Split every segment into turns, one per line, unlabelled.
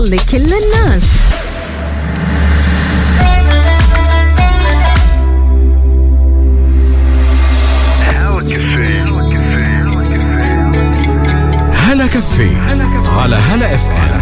توصل لكل الناس.
هلا كافيه على هلا اف ام.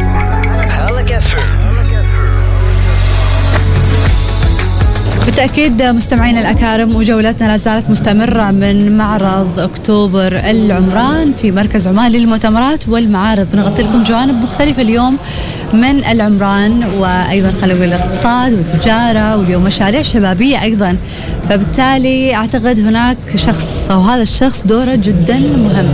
بالتأكيد مستمعين الأكارم، وجولتنا لا زالت مستمرة من معرض أكتوبر العمران في مركز عمان للمؤتمرات والمعارض. نغطي لكم جوانب مختلفة اليوم من العمران، وأيضا خلينا نقول الاقتصاد والتجارة، واليوم مشاريع شبابية أيضا. فبالتالي أعتقد هناك شخص، أو هذا الشخص دوره جدا مهم،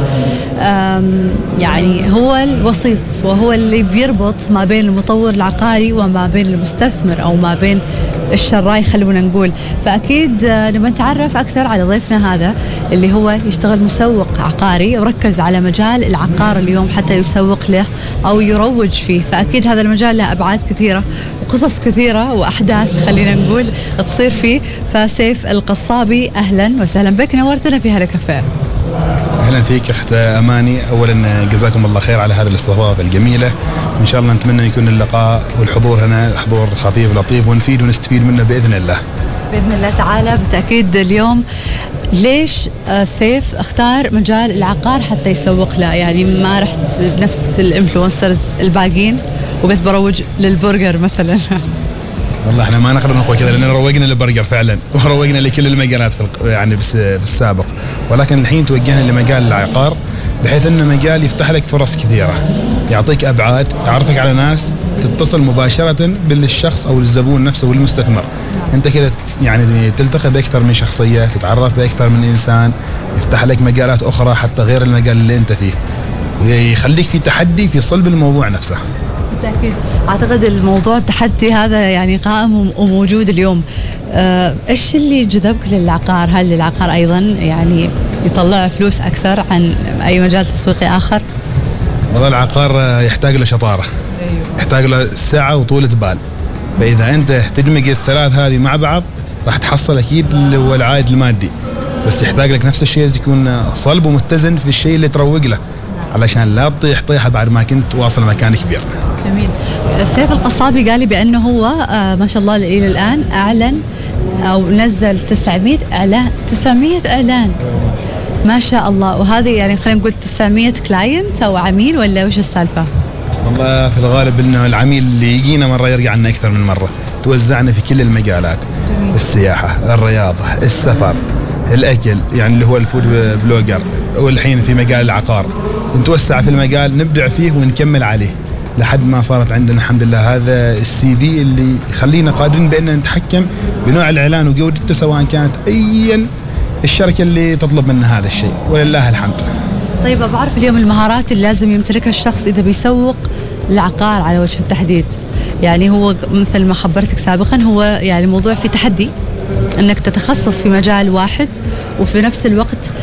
يعني هو الوسيط، وهو اللي بيربط ما بين المطور العقاري وما بين المستثمر، أو ما بين الشراي خلونا نقول. فأكيد نبغى نتعرف أكثر على ضيفنا هذا اللي هو يشتغل مسوق عقاري وركز على مجال العقار اليوم حتى يسوق له أو يروج فيه. فأكيد هذا المجال له أبعاد كثيرة وقصص كثيرة وأحداث خلينا نقول تصير فيه. فسيف القصابي، أهلا وسهلا بك، نورتنا في هلا كافيه.
أهلا فيك أخت أماني، أولا جزاكم الله خير على هذه الاستضافة الجميلة، وإن شاء الله نتمنى يكون اللقاء والحضور هنا حضور خفيف لطيف ونفيد ونستفيد منه بإذن الله.
بإذن الله تعالى. بالتأكيد اليوم ليش سيف اختار مجال العقار حتى يسوق له؟ يعني ما رحت نفس الانفلونسرز الباقين وقلت بروج للبرجر مثلا؟
والله احنا ما نقدر نقول كذا، لأن روجنا للبرجر فعلا وروجنا لكل المجالات يعني في السابق، ولكن الحين توجهنا لمجال العقار، بحيث انه مجال يفتح لك فرص كثيرة، يعطيك ابعاد، تعرفك على ناس، تتصل مباشرة بالشخص او الزبون نفسه والمستثمر. انت كذا يعني تلتقي باكثر من شخصية، تتعرف باكثر من انسان، يفتح لك مجالات اخرى حتى غير المجال اللي انت فيه، ويخليك في تحدي في صلب الموضوع نفسه.
بالتأكيد أعتقد الموضوع التحدي هذا يعني قائم وموجود اليوم. إيش اللي جذبك للعقار؟ هل العقار أيضا يعني يطلع فلوس أكثر عن أي مجال تسويقي آخر؟
والله العقار يحتاج له شطارة، يحتاج له سعة وطولة بال، فإذا أنت تدمج الثلاث هذه مع بعض راح تحصل أكيد اللي هو العائد المادي، بس يحتاج لك نفس الشيء تكون صلب ومتزن في الشيء اللي تروج له، علشان لا تطيح طيحة بعد ما كنت واصل مكان كبير.
جميل. سيف القصابي قال لي بأنه هو ما شاء الله إلى الآن أعلن أو نزل 900 إعلان ما شاء الله. وهذه يعني خلينا نقول 900 كلاينت أو عميل، ولا وش السالفة؟
والله في الغالب إنه العميل اللي يجينا مرة يرجع لنا أكثر من مرة. توزعنا في كل المجالات، السياحة، الرياضة، السفر، الأكل، يعني اللي هو الفود بلوجر، والحين في مجال العقار نتوسع في المجال، نبدع فيه ونكمل عليه لحد ما صارت عندنا الحمد لله هذا السي في اللي يخلينا قادرين بأن نتحكم بنوع الإعلان وجودته، سواء كانت أي الشركة اللي تطلب منا هذا الشيء، ولله الحمد.
طيب بعرف اليوم المهارات اللي لازم يمتلكها الشخص إذا بيسوق العقار على وجه التحديد. يعني هو مثل ما خبرتك سابقا، هو يعني موضوع في تحدي أنك تتخصص في مجال واحد، وفي نفس الوقت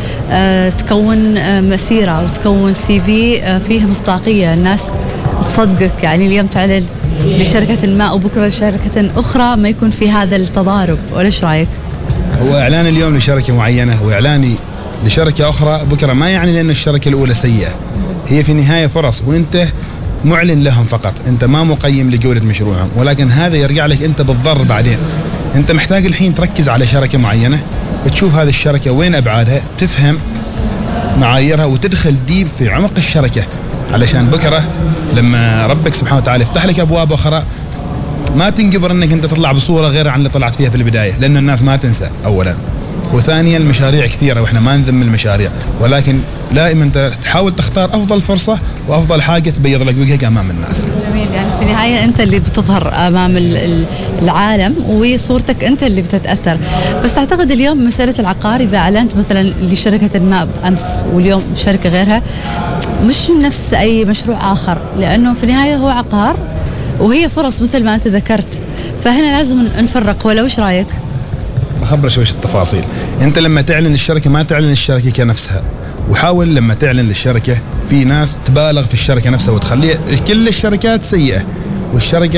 تكون مسيرة وتكون سي في فيه مصداقية، الناس تصدقك. يعني اليوم تعلن لشركة ما وبكرة لشركة أخرى، ما يكون في هذا التضارب، ولا إيش رأيك؟
هو إعلان اليوم لشركة معينة وإعلاني لشركة أخرى بكرة ما يعني لأن الشركة الأولى سيئة، هي في النهاية فرص، وأنت معلن لهم فقط، أنت ما مقيم لجودة مشروعهم، ولكن هذا يرجع لك أنت بالضر بعدين. أنت محتاج الحين تركز على شركة معينة، تشوف هذه الشركة وين أبعادها، تفهم معاييرها، وتدخل ديب في عمق الشركة، علشان بكرة لما ربك سبحانه وتعالى يفتح لك أبواب أخرى ما تنجبر أنك أنت تطلع بصورة غير عن اللي طلعت فيها في البداية، لأن الناس ما تنسى أولا، وثانيا المشاريع كثيرة وإحنا ما نذم المشاريع، ولكن دائما أنت تحاول تختار أفضل فرصة وأفضل حاجة تبيض لك وجهك أمام الناس.
جميل. يعني في النهاية أنت اللي بتظهر أمام العالم، وصورتك أنت اللي بتتأثر. بس أعتقد اليوم مسألة العقار إذا أعلنت مثلا لشركة ما أمس واليوم شركة غيرها، مش نفس أي مشروع آخر، لأنه في النهاية هو عقار وهي فرص مثل ما أنت ذكرت، فهنا لازم نفرق، ولا وش رأيك؟
بخبر شويش التفاصيل. أنت لما تعلن الشركة ما تعلن الشركة كنفسها، وحاول لما تعلن للشركة، في ناس تبالغ في الشركة نفسها وتخليها كل الشركات سيئة، والشركة